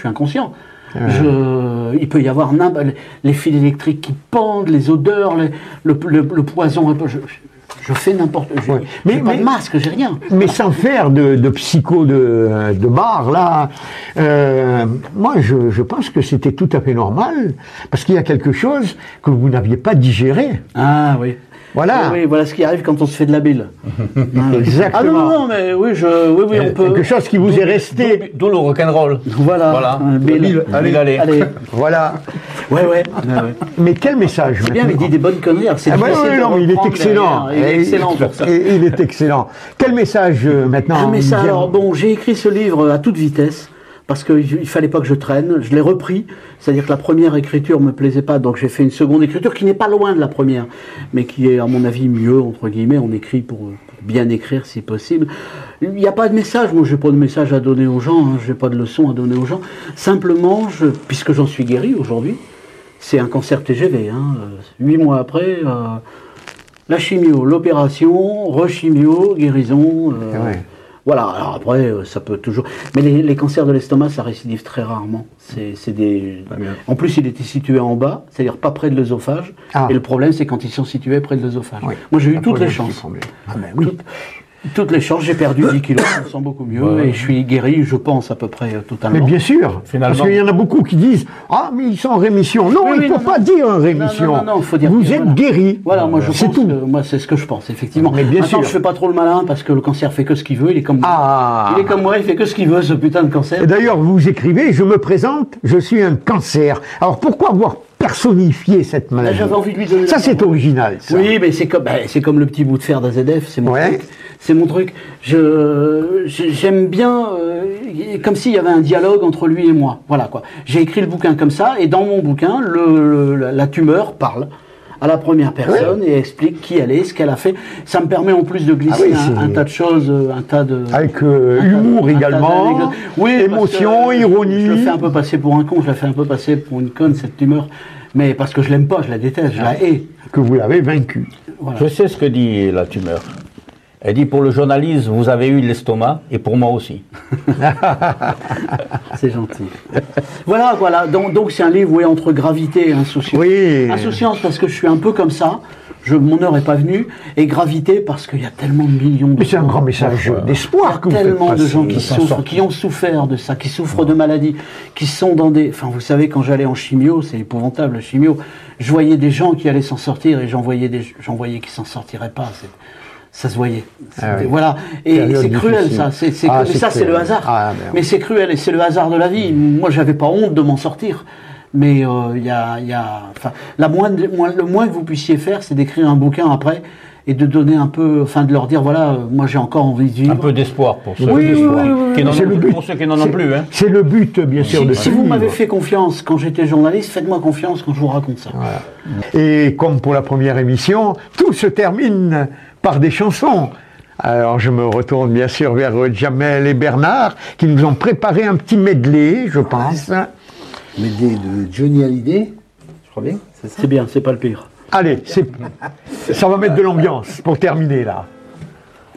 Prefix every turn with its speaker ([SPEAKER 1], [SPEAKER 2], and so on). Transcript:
[SPEAKER 1] suis inconscient. Il peut y avoir les fils électriques qui pendent, les odeurs, le poison. Je fais n'importe quoi. Mais pas de masque, j'ai rien.
[SPEAKER 2] Mais sans faire de psycho de bar, là, moi je pense que c'était tout à fait normal, parce qu'il y a quelque chose que vous n'aviez pas digéré.
[SPEAKER 1] Ah oui.
[SPEAKER 2] Voilà.
[SPEAKER 1] Oui, voilà ce qui arrive quand on se fait de la bile.
[SPEAKER 2] Exactement.
[SPEAKER 1] Ah non, mais oui, on peut.
[SPEAKER 2] Quelque chose qui vous est resté.
[SPEAKER 3] D'où le rock'n'roll.
[SPEAKER 1] Voilà.
[SPEAKER 3] Bile. Allez.
[SPEAKER 2] Voilà.
[SPEAKER 1] Ouais.
[SPEAKER 2] Mais quel message.
[SPEAKER 1] C'est bien, il dit des bonnes conneries.
[SPEAKER 2] Non, il est excellent.
[SPEAKER 1] Il est excellent pour ça.
[SPEAKER 2] Il est excellent. Quel message maintenant?
[SPEAKER 1] Un message. Alors bon, j'ai écrit ce livre à toute vitesse. Parce qu'il fallait pas que je traîne, je l'ai repris, c'est-à-dire que la première écriture me plaisait pas, donc j'ai fait une seconde écriture qui n'est pas loin de la première, mais qui est à mon avis mieux, entre guillemets, on écrit pour bien écrire si possible. Il n'y a pas de message, moi j'ai pas de message à donner aux gens, j'ai pas de leçon à donner aux gens, simplement, puisque j'en suis guéri aujourd'hui, c'est un cancer TGV, 8 mois après, la chimio, l'opération, re-chimio, guérison... Voilà, alors après, ça peut toujours... Mais les cancers de l'estomac, ça récidive très rarement. En plus, il était situé en bas, c'est-à-dire pas près de l'œsophage. Et le problème, c'est quand ils sont situés près de l'œsophage. Oui. Moi, j'ai eu toutes les chances. Toutes les chances, j'ai perdu 10 kilos, je me sens beaucoup mieux, et je suis guéri, je pense, à peu près totalement.
[SPEAKER 2] Mais bien sûr, finalement. Parce qu'il y en a beaucoup qui disent « Ah, mais ils sont en rémission ». Non, il ne faut pas dire en rémission.
[SPEAKER 1] Non, faut dire
[SPEAKER 2] vous êtes guéri.
[SPEAKER 1] Voilà, moi, c'est tout. Moi, c'est ce que je pense, effectivement.
[SPEAKER 2] Mais bien
[SPEAKER 1] Maintenant,
[SPEAKER 2] sûr.
[SPEAKER 1] je fais pas trop le malin, parce que le cancer fait que ce qu'il veut, il est comme moi. Il est comme moi, il fait que ce qu'il veut, ce putain de cancer.
[SPEAKER 2] Et d'ailleurs, vous écrivez « Je me présente, je suis un cancer ». Alors, pourquoi avoir personnifié cette maladie?
[SPEAKER 1] J'avais envie de lui donner
[SPEAKER 2] ça, c'est original, ça.
[SPEAKER 1] Oui, mais c'est comme le petit bout de fer d'AZF, c'est mon truc. C'est mon truc. J'aime bien, comme s'il y avait un dialogue entre lui et moi. Voilà quoi. J'ai écrit le bouquin comme ça, et dans mon bouquin, la tumeur parle à la première personne et explique qui elle est, ce qu'elle a fait. Ça me permet en plus de glisser un tas de choses, un tas de...
[SPEAKER 2] Avec humour également, émotion, ironie.
[SPEAKER 1] Je le fais un peu passer pour un con, je la fais un peu passer pour une conne, cette tumeur. Mais parce que je l'aime pas, je la déteste, je la hais.
[SPEAKER 2] Que vous l'avez vaincue.
[SPEAKER 3] Voilà. Je sais ce que dit la tumeur. Elle dit, pour le journalisme, vous avez eu l'estomac, et pour moi aussi.
[SPEAKER 1] C'est gentil. Voilà. Donc c'est un livre entre gravité et insouciance.
[SPEAKER 2] Oui.
[SPEAKER 1] Insouciance parce que je suis un peu comme ça. Mon heure n'est pas venue. Et gravité parce qu'il y a tellement de millions de gens.
[SPEAKER 2] Mais c'est un grand message d'espoir que vous faites passer.
[SPEAKER 1] Tellement de gens qui souffrent, qui ont souffert de ça, qui souffrent de maladies, qui sont dans des... Enfin, vous savez, quand j'allais en chimio, c'est épouvantable, la chimio, je voyais des gens qui allaient s'en sortir et j'en voyais qui s'en sortiraient pas. Ça se voyait. Voilà. Et c'est cruel, ça. C'est le hasard. Mais c'est cruel et c'est le hasard de la vie. Moi, j'avais pas honte de m'en sortir. Mais le moins que vous puissiez faire, c'est d'écrire un bouquin après et de donner un peu, de leur dire voilà, moi j'ai encore envie de vivre.
[SPEAKER 3] Un peu d'espoir pour ceux
[SPEAKER 1] pour
[SPEAKER 3] ceux qui n'en ont plus. Hein.
[SPEAKER 2] C'est le but, bien sûr, de
[SPEAKER 1] Si vous m'avez fait confiance quand j'étais journaliste, faites-moi confiance quand je vous raconte ça.
[SPEAKER 2] Voilà. Et comme pour la première émission, tout se termine par des chansons. Alors je me retourne bien sûr vers Jamel et Bernard qui nous ont préparé un petit medley, je pense.
[SPEAKER 4] Medley de Johnny Hallyday, je crois bien, c'est ça?
[SPEAKER 1] C'est bien, c'est pas le pire.
[SPEAKER 2] Allez, ça va mettre de l'ambiance pour terminer là.